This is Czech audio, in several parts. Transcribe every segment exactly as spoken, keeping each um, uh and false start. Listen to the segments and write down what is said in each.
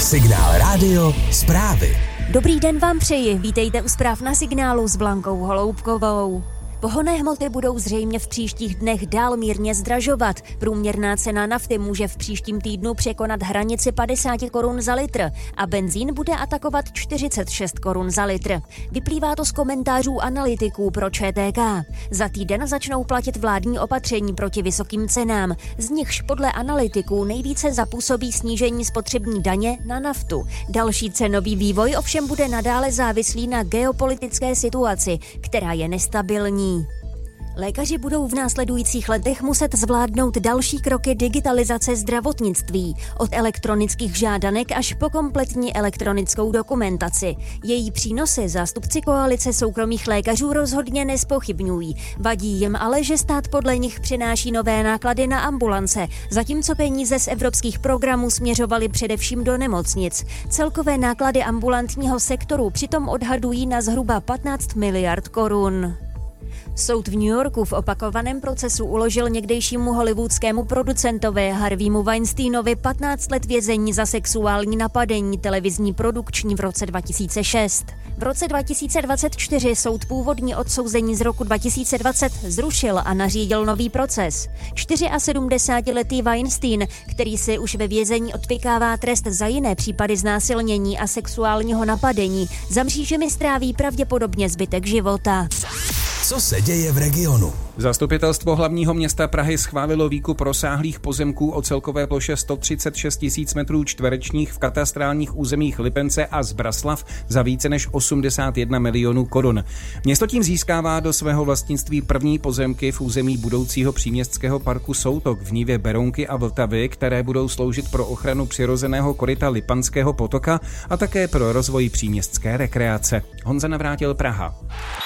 Signál Rádio zprávy. Dobrý den vám přeji, vítejte u zpráv na Signálu s Blankou Holoubkovou. Pohonné hmoty budou zřejmě v příštích dnech dál mírně zdražovat. Průměrná cena nafty může v příštím týdnu překonat hranici padesát korun za litr a benzín bude atakovat čtyřicet šest korun za litr. Vyplývá to z komentářů analytiků pro Č T K. Za týden začnou platit vládní opatření proti vysokým cenám, z nichž podle analytiků nejvíce zapůsobí snížení spotřební daně na naftu. Další cenový vývoj ovšem bude nadále závislý na geopolitické situaci, která je nestabilní. Lékaři budou v následujících letech muset zvládnout další kroky digitalizace zdravotnictví, od elektronických žádanek až po kompletní elektronickou dokumentaci. Její přínosy zástupci koalice soukromých lékařů rozhodně nezpochybňují. Vadí jim ale, že stát podle nich přináší nové náklady na ambulance, zatímco peníze z evropských programů směřovaly především do nemocnic. Celkové náklady ambulantního sektoru přitom odhadují na zhruba patnáct miliard korun. Soud v New Yorku v opakovaném procesu uložil někdejšímu hollywoodskému producentovi Harveymu Weinsteinovi patnáct let vězení za sexuální napadení televizní produkční v roce dva tisíce šest. V roce dva tisíce dvacet čtyři soud původní odsouzení z roku dva tisíce dvacet zrušil a nařídil nový proces. sedmdesátičtyřletý Weinstein, který si už ve vězení odpykává trest za jiné případy znásilnění a sexuálního napadení, za mřížemi stráví pravděpodobně zbytek života. Co se děje v regionu? Zastupitelstvo hlavního města Prahy schválilo výkup rozsáhlých pozemků o celkové ploše sto třicet šest tisíc metrů čtverečních v katastrálních územích Lipence a Zbraslav za více než osmdesát jedna milionů korun. Město tím získává do svého vlastnictví první pozemky v území budoucího příměstského parku Soutok v nivě Berounky a Vltavy, které budou sloužit pro ochranu přirozeného koryta Lipanského potoka a také pro rozvoj příměstské rekreace. Honza Navrátil, Praha.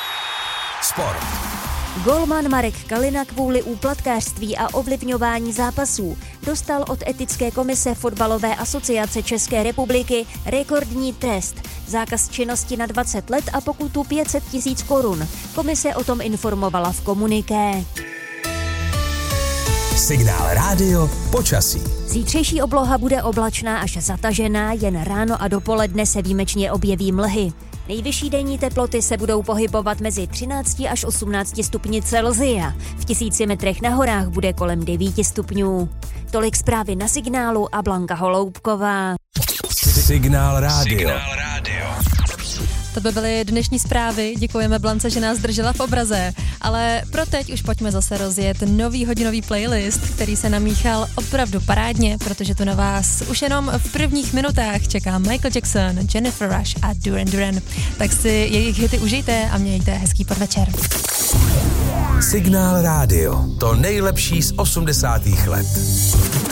Sport. Golman Marek Kalina kvůli úplatkářství a ovlivňování zápasů dostal od etické komise Fotbalové asociace České republiky rekordní trest. Zákaz činnosti na dvacet let a pokutu pět set tisíc korun. Komise o tom informovala v komuniké. Signál Rádio počasí. Zítřejší obloha bude oblačná až zatažená, jen ráno a dopoledne se výjimečně objeví mlhy. Nejvyšší denní teploty se budou pohybovat mezi třinácti až osmnácti stupni Celsia. V tisíci metrech na horách bude kolem devíti stupňů. Tolik zprávy na Signálu a Blanka Holoubková. Signál Rádio. Signál Rádio. To by byly dnešní zprávy, děkujeme Blance, že nás držela v obraze, ale pro teď už pojďme zase rozjet nový hodinový playlist, který se namíchal opravdu parádně, protože tu na vás už jenom v prvních minutách čeká Michael Jackson, Jennifer Rush a Duran Duran. Tak si jejich hity užijte a mějte hezký podvečer. Signál Rádio, to nejlepší z osmdesátých let.